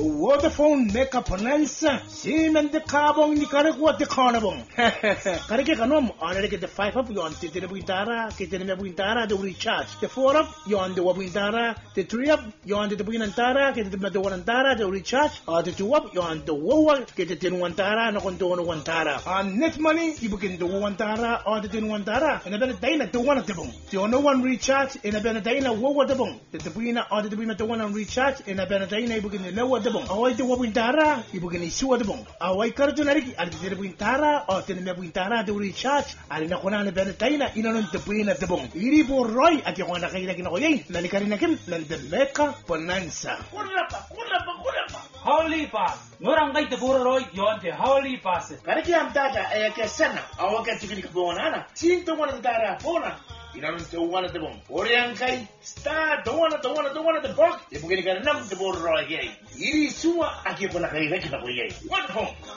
Vodafone Mega Bonanza. Simen the carbon ni kare what the carnabon. Kare ke kanom honor get the 5 up yon te te buintara, ke te ne buintara the recharge. The 4 up yon the wabintara, the 3 up yon the buintara, ke te the wantara the recharge, or the 2 up yon the wowa, ke te wantara no konto no wantara. On net money you begin the wantara or the wantara and a better day to one of the bone. The no one recharge in a better day wowa the bone. The buina or the buina the one on recharge in a better day begin the lower the bone. Away the wabintara, you begin to sew the bone. Away cartonari at the buintara or the buintara the recharge. I didn't know the Benetaina in on the brain at the bone. Iribo Roy at your one again, Nanikarinakim, the Mecca Bonanza. Holy Pass. Norangay the Burroy, yon the Holy Pass. Karakiam Data, a Casana, our Catholic Bonana, seem to one of the Dara. You know, to one of the bone. Oriankai, star, the one of the box. If we're going to get a number to Burroy, yea. Irisua, I give one a regular way. What home?